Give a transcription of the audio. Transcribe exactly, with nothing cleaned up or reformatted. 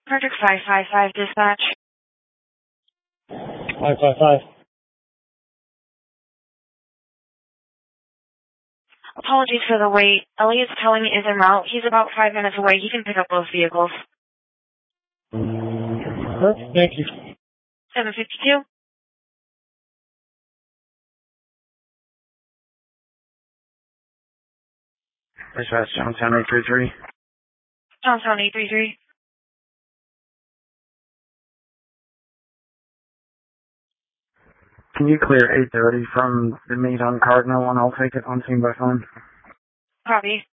Project five five five dispatch. five five five. Apologies for the wait. Elliot's telling me is en route. He's about five minutes away. He can pick up both vehicles. Perfect, thank you. seven fifty-two. Dispatch, Johnstown eight three three. Johnstown eight three three. Can you clear eight thirty from the meet on Cardinal and I'll take it on scene by phone? Copy.